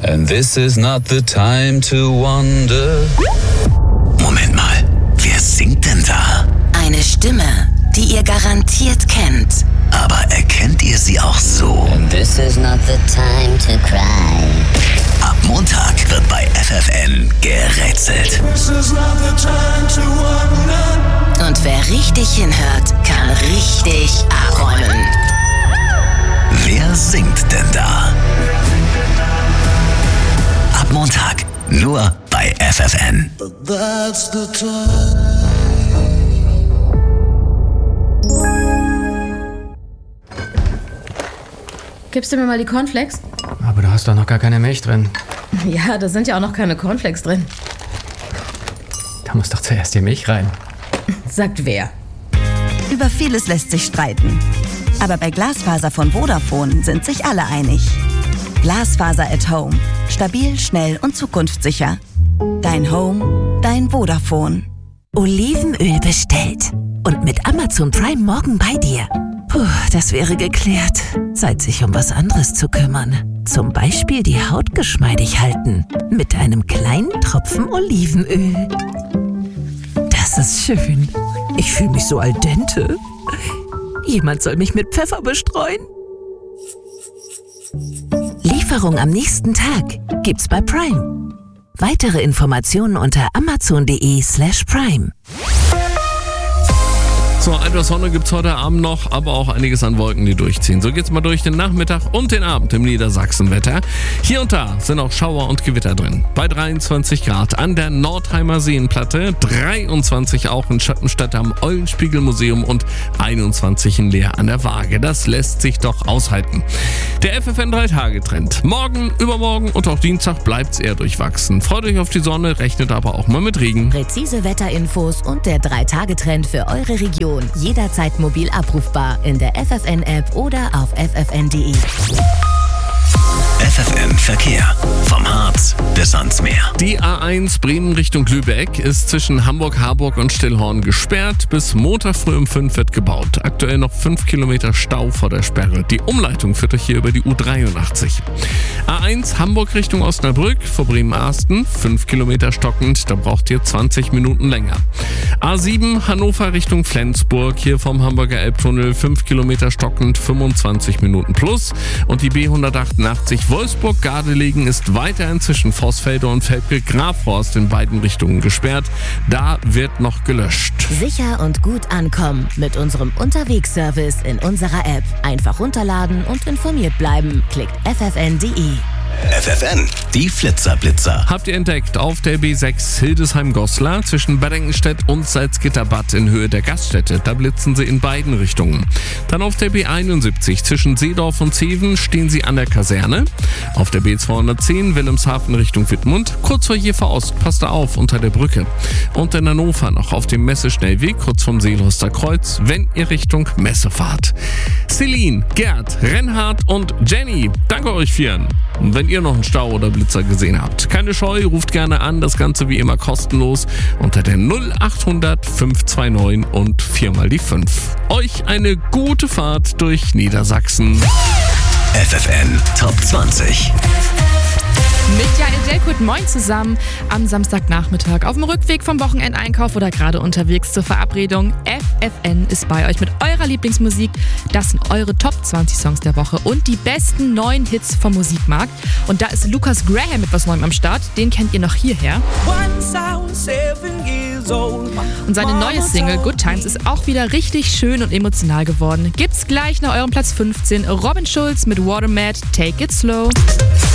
And this is not the time to wonder. Moment mal, wer singt denn da? Eine Stimme, die ihr garantiert kennt. Aber erkennt ihr sie auch so? And this is not the time to cry. Ab Montag wird bei FFN gerätselt. This is not the time to wonder. Und wer richtig hinhört, kann richtig abräumen. Wer singt denn da? Ab Montag nur bei FFN. But that's the time. Gibst du mir mal die Cornflakes? Aber da hast doch noch gar keine Milch drin. Ja, da sind ja auch noch keine Cornflakes drin. Da muss doch zuerst die Milch rein. Sagt wer? Über vieles lässt sich streiten. Aber bei Glasfaser von Vodafone sind sich alle einig. Glasfaser at Home. Stabil, schnell und zukunftssicher. Dein Home, dein Vodafone. Olivenöl bestellt. Und mit Amazon Prime morgen bei dir. Puh, das wäre geklärt. Zeit, sich um was anderes zu kümmern. Zum Beispiel die Haut geschmeidig halten. Mit einem kleinen Tropfen Olivenöl. Das ist schön. Ich fühle mich so al dente. Jemand soll mich mit Pfeffer bestreuen. Lieferung am nächsten Tag gibt's bei Prime. Weitere Informationen unter amazon.de/prime. So, etwas Sonne gibt's heute Abend noch, aber auch einiges an Wolken, die durchziehen. So geht's mal durch den Nachmittag und den Abend im Niedersachsenwetter. Hier und da sind auch Schauer und Gewitter drin. Bei 23 Grad an der Nordheimer Seenplatte, 23 auch in Schöppenstedt am Eulenspiegelmuseum und 21 in Leer an der Waage. Das lässt sich doch aushalten. Der FFN 3-Tage-Trend. Morgen, übermorgen und auch Dienstag bleibt's eher durchwachsen. Freut euch auf die Sonne, rechnet aber auch mal mit Regen. Präzise Wetterinfos und der 3-Tage-Trend für eure Region. Jederzeit mobil abrufbar in der FFN-App oder auf ffn.de. FFN Verkehr. Vom Harz bis ans Meer. Die A1 Bremen Richtung Lübeck ist zwischen Hamburg, Harburg und Stillhorn gesperrt. Bis Montag früh um 5 wird gebaut. Aktuell noch 5 Kilometer Stau vor der Sperre. Die Umleitung führt euch hier über die U83. A1 Hamburg Richtung Osnabrück vor Bremen-Arsten. 5 Kilometer stockend, da braucht ihr 20 Minuten länger. A7 Hannover Richtung Flensburg. Hier vom Hamburger Elbtunnel 5 Kilometer stockend, 25 Minuten plus. Und die B188 Wolfsburg-Gardelegen ist weiterhin zwischen Vorsfelde und Velpke-Grafhorst in beiden Richtungen gesperrt. Da wird noch gelöscht. Sicher und gut ankommen mit unserem Unterwegsservice in unserer App. Einfach runterladen und informiert bleiben. Klickt ffn.de. FFN, die Flitzerblitzer. Habt ihr entdeckt auf der B6 Hildesheim-Goslar zwischen Beddingenstedt und Salzgitterbad in Höhe der Gaststätte. Da blitzen sie in beiden Richtungen. Dann auf der B71 zwischen Seedorf und Zeven stehen sie an der Kaserne. Auf der B210 Wilhelmshaven Richtung Wittmund, kurz vor Jever Ost, passt da auf unter der Brücke. Und in Hannover noch auf dem Messeschnellweg kurz vom Seeloster Kreuz, wenn ihr Richtung Messe fahrt. Celine, Gerd, Reinhard und Jenny, danke euch vieren. Und wenn ihr noch einen Stau oder Blitzer gesehen habt, keine Scheu, ruft gerne an, das Ganze wie immer kostenlos unter der 0800 529 und 4 mal die 5. Euch eine gute Fahrt durch Niedersachsen. FFN Top 20. Mit Jael Delkut, moin zusammen, am Samstagnachmittag auf dem Rückweg vom Wochenendeinkauf oder gerade unterwegs zur Verabredung. FFN ist bei euch mit eurer Lieblingsmusik. Das sind eure Top 20 Songs der Woche und die besten neuen Hits vom Musikmarkt. Und da ist Lucas Graham mit was Neuem am Start, den kennt ihr noch hierher. Und seine neue Single Good Times ist auch wieder richtig schön und emotional geworden. Gibt's gleich nach eurem Platz 15 Robin Schulz mit Watermad, Take It Slow.